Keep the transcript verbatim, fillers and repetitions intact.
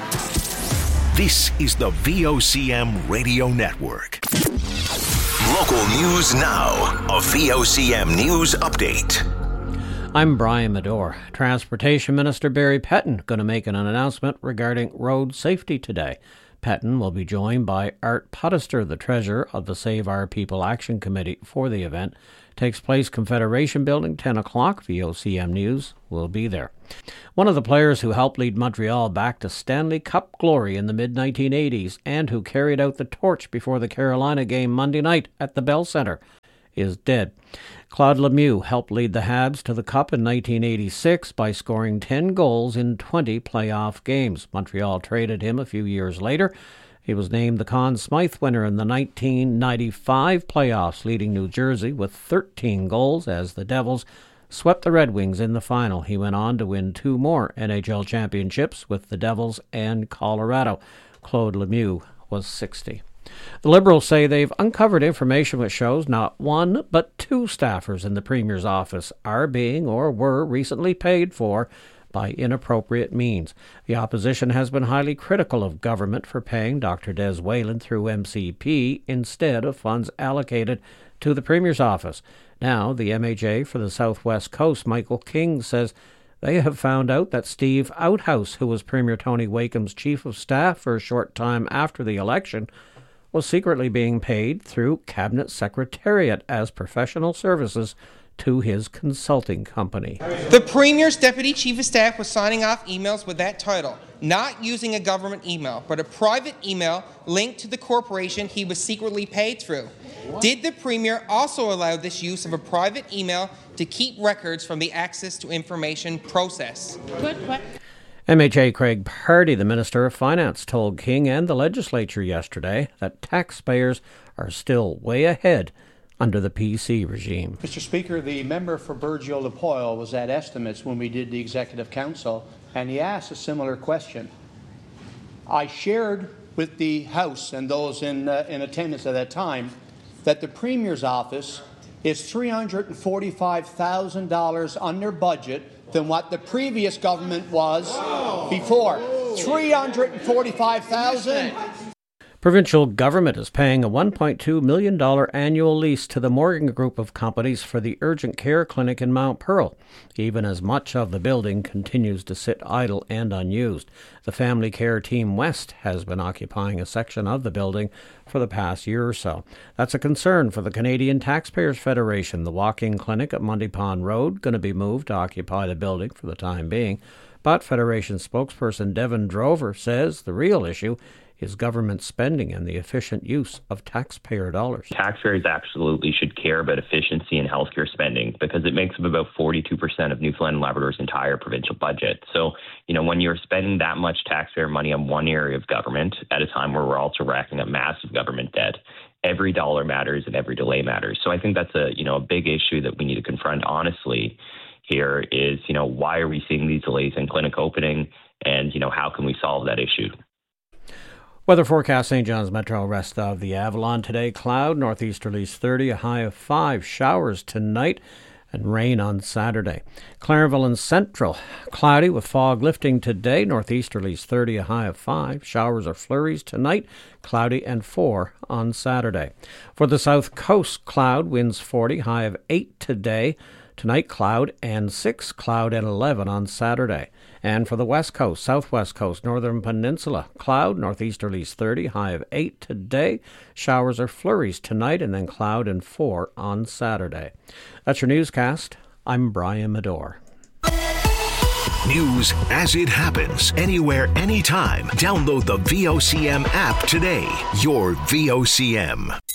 This is the V O C M Radio Network. Local news now. A V O C M News Update. I'm Brian Medore. Transportation Minister Barry Pettin going to make an announcement regarding road safety today. Pettin will be joined by Art Potister, the treasurer of the Save Our People Action Committee, for the event. Takes place Confederation Building, ten o'clock. V O C M News will be there. One of the players who helped lead Montreal back to Stanley Cup glory in the mid nineteen eighties and who carried out the torch before the Carolina game Monday night at the Bell Centre is dead. Claude Lemieux helped lead the Habs to the Cup in nineteen eighty-six by scoring ten goals in twenty playoff games. Montreal traded him a few years later. He was named the Conn Smythe winner in the nineteen ninety-five playoffs, leading New Jersey with thirteen goals as the Devils swept the Red Wings in the final. He went on to win two more N H L championships with the Devils and Colorado. Claude Lemieux was sixty. The Liberals say they've uncovered information which shows not one but two staffers in the Premier's office are being or were recently paid for by inappropriate means. The opposition has been highly critical of government for paying Doctor Des Whalen through M C P instead of funds allocated to the Premier's office. Now, the M H A for the Southwest Coast, Michael King, says they have found out that Steve Outhouse, who was Premier Tony Wakeham's chief of staff for a short time after the election, was secretly being paid through Cabinet Secretariat as professional services to his consulting company. The Premier's Deputy Chief of Staff was signing off emails with that title, not using a government email, but a private email linked to the corporation he was secretly paid through. What? Did the Premier also allow this use of a private email to keep records from the access to information process? Good question. M H A Craig Pardee, the Minister of Finance, told King and the legislature yesterday that taxpayers are still way ahead under the P C regime. Mister Speaker, the member for Burgeo-Lepoil was at Estimates when we did the Executive Council, and he asked a similar question. I shared with the House and those in, uh, in attendance at that time that the Premier's office is three hundred forty-five thousand dollars under budget than what the previous government was before. three hundred forty-five thousand dollars. Provincial government is paying a one point two million dollars annual lease to the Morgan Group of companies for the urgent care clinic in Mount Pearl, even as much of the building continues to sit idle and unused. The Family Care Team West has been occupying a section of the building for the past year or so. That's a concern for the Canadian Taxpayers Federation. The walk-in clinic at Mundy Pond Road going to be moved to occupy the building for the time being. But Federation spokesperson Devin Drover says the real issue is government spending and the efficient use of taxpayer dollars. Taxpayers absolutely should care about efficiency in healthcare spending because it makes up about forty-two percent of Newfoundland and Labrador's entire provincial budget. So, you know, when you're spending that much taxpayer money on one area of government at a time where we're also racking up massive government debt, every dollar matters and every delay matters. So I think that's a, you know, a big issue that we need to confront honestly here is, you know, why are we seeing these delays in clinic opening and, you know, how can we solve that issue? Weather forecast, Saint John's Metro, rest of the Avalon today. Cloud, northeasterlies thirty, a high of five. Showers tonight and rain on Saturday. Clarenville and Central, cloudy with fog lifting today. Northeasterlies thirty, a high of five. Showers or flurries tonight. Cloudy and four on Saturday. For the South Coast, cloud, winds forty, high of eight today. Tonight, cloud and six, cloud and eleven on Saturday. And for the West Coast, Southwest Coast, Northern Peninsula, cloud, northeasterlies thirty, high of eight today. Showers or flurries tonight, and then cloud and four on Saturday. That's your newscast. I'm Brian Medore. News as it happens, anywhere, anytime. Download the V O C M app today. Your V O C M.